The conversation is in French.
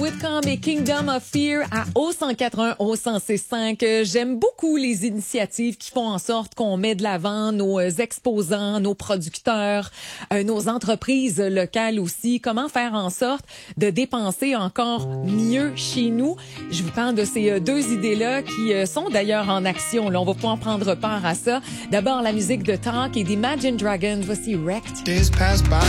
Whitcomb et Kingdom of Fear à O181, O106.5. J'aime beaucoup les initiatives qui font en sorte qu'on met de l'avant nos exposants, nos producteurs, nos entreprises locales aussi. Comment faire en sorte de dépenser encore mieux chez nous? Je vous parle de ces deux idées-là qui sont d'ailleurs en action. Là, on va pouvoir prendre part à ça. D'abord, la musique de Talk et d'Imagine Dragons. Voici Wrecked. Days pass by